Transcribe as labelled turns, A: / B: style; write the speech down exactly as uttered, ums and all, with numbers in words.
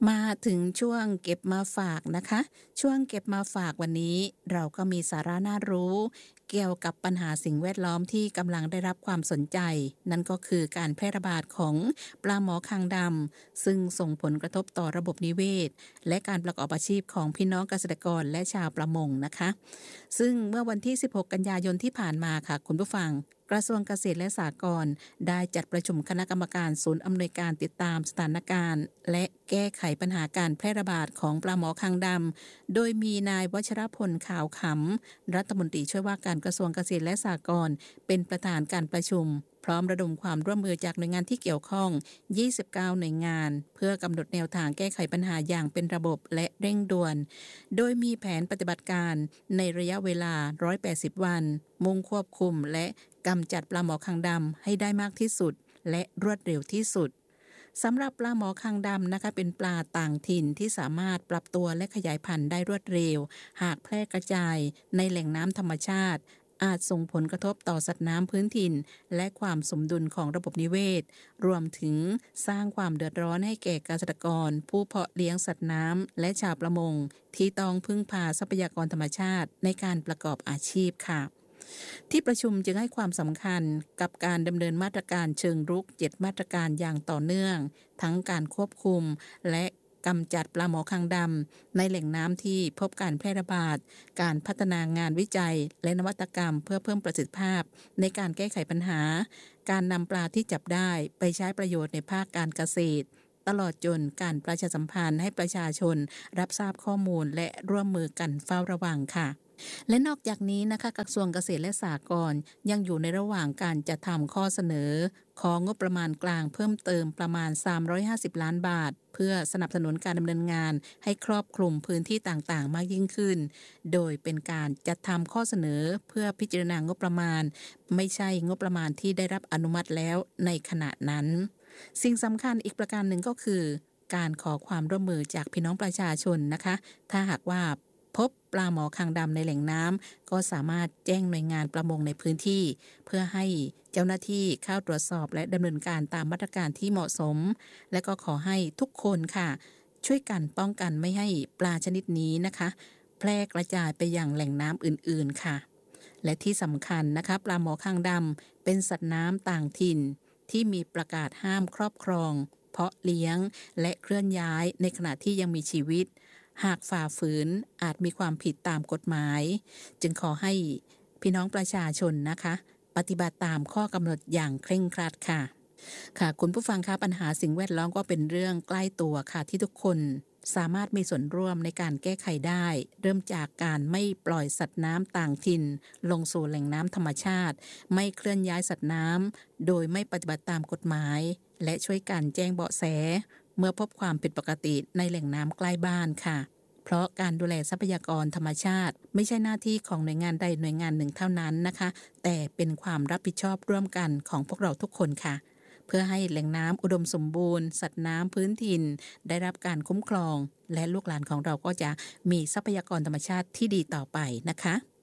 A: มาถึงช่วงเก็บมาฝากนะคะช่วงเก็บมาฝากวันนี้เราก็มีสาระน่ารู้เกี่ยวกับปัญหาสิ่งแวดล้อมที่กำลังได้รับความสนใจนั่นก็คือการแพร่ระบาดของปลาหมอคางดำซึ่งส่งผลกระทบต่อระบบนิเวศและการประกอบอาชีพของพี่น้องเกษตรกรและชาวประมงนะคะซึ่งเมื่อวันที่สิบหกกันยายนที่ผ่านมาค่ะคุณผู้ฟังกระทรวงเกษตรและสหกรณ์ได้จัดประชุมคณะกรรมการศูนย์อำนวยการติดตามสถานการณ์และแก้ไขปัญหาการแพร่ระบาดของปลาหมอคางดำโดยมีนายวชรพลขาวขำรัฐมนตรีช่วยว่าการกระทรวงเกษตรและสหกรณ์เป็นประธานการประชุมพร้อมระดมความร่วมมือจากหน่วยงานที่เกี่ยวข้องยี่สิบเก้าหน่วยงานเพื่อกำหนดแนวทางแก้ไขปัญหาอย่างเป็นระบบและเร่งด่วนโดยมีแผนปฏิบัติการในระยะเวลาหนึ่งร้อยแปดสิบวันมุ่งควบคุมและกำจัดปลาหมอคางดำให้ได้มากที่สุดและรวดเร็วที่สุดสำหรับปลาหมอคางดำนะคะเป็นปลาต่างถิ่นที่สามารถปรับตัวและขยายพันธุ์ได้รวดเร็วหากแพร่กระจายในแหล่งน้ำธรรมชาติอาจส่งผลกระทบต่อสัตว์น้ำพื้นถิ่นและความสมดุลของระบบนิเวศรวมถึงสร้างความเดือดร้อนให้แก่เกษตรกรผู้เพาะเลี้ยงสัตว์น้ำและชาวประมงที่ต้องพึ่งพาทรัพยากรธรรมชาติในการประกอบอาชีพค่ะที่ประชุมจึงให้ความสำคัญกับการดำเนินมาตรการเชิงรุกเจ็ดมาตรการอย่างต่อเนื่องทั้งการควบคุมและกำจัดปลาหมอคางดำในแหล่งน้ำที่พบการแพร่ระบาดการพัฒนางานวิจัยและนวัตกรรมเพื่อเพิ่มประสิทธิภาพในการแก้ไขปัญหาการนำปลาที่จับได้ไปใช้ประโยชน์ในภาคการเกษตรตลอดจนการประชาสัมพันธ์ให้ประชาชนรับทราบข้อมูลและร่วมมือกันเฝ้าระวังค่ะและนอกจากนี้นะคะกระทรวงเกษตรและสหกรณ์ยังอยู่ในระหว่างการจัดทำข้อเสนอของงบประมาณกลางเพิ่มเติมประมาณสามร้อยห้าสิบล้านบาทเพื่อสนับสนุนการดำเนินงานให้ครอบคลุมพื้นที่ต่างๆมากยิ่งขึ้นโดยเป็นการจัดทำข้อเสนอเพื่อพิจารณางบประมาณไม่ใช่งบประมาณที่ได้รับอนุมัติแล้วในขณะนั้นสิ่งสำคัญอีกประการหนึ่งก็คือการขอความร่วมมือจากพี่น้องประชาชนนะคะถ้าหากว่าพบปลาหมอคางดำในแหล่งน้ำก็สามารถแจ้งหน่วยงานประมงในพื้นที่เพื่อให้เจ้าหน้าที่เข้าตรวจสอบและดำเนินการตามมาตรการที่เหมาะสมและก็ขอให้ทุกคนค่ะช่วยกันป้องกันไม่ให้ปลาชนิดนี้นะคะแพร่กระจายไปยังแหล่งน้ำอื่นๆค่ะและที่สำคัญนะคะปลาหมอคางดำเป็นสัตว์น้ำต่างถิ่นที่มีประกาศห้ามครอบครองเพาะเลี้ยงและเคลื่อนย้ายในขณะที่ยังมีชีวิตหากฝ่าฝืนอาจมีความผิดตามกฎหมายจึงขอให้พี่น้องประชาชนนะคะปฏิบัติตามข้อกำหนดอย่างเคร่งครัดค่ะค่ะคุณผู้ฟังคะปัญหาสิ่งแวดล้อมก็เป็นเรื่องใกล้ตัวค่ะที่ทุกคนสามารถมีส่วนร่วมในการแก้ไขได้เริ่มจากการไม่ปล่อยสัตว์น้ำต่างถิ่นลงสู่แหล่งน้ำธรรมชาติไม่เคลื่อนย้ายสัตว์น้ำโดยไม่ปฏิบัติตามกฎหมายและช่วยกันแจ้งเบาะแสเมื่อพบความผิดปกติในแหล่งน้ำใกล้บ้านค่ะเพราะการดูแลทรัพยากรธรรมชาติไม่ใช่หน้าที่ของหน่วยงานใดหน่วยงานหนึ่งเท่านั้นนะคะแต่เป็นความรับผิดชอบร่วมกันของพวกเราทุกคนค่ะเพื่อให้แหล่งน้ำอุดมสมบูรณ์สัตว์น้ำพื้นถิ่นได้รับการคุ้มครองและลูกหลานของเราก็จะมีทรัพยากรธรรมชาติที่ดีต่อไปนะคะ